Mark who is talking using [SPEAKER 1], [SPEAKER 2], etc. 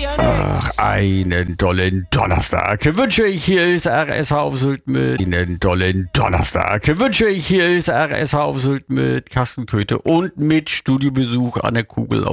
[SPEAKER 1] Ach, einen tollen Donnerstag wünsche ich. Hier ist RSH auf Sylt mit einen tollen Donnerstag wünsche ich. Hier ist RSH auf Sylt mit Carsten Köthe und mit Studiobesuch an der Kugel aus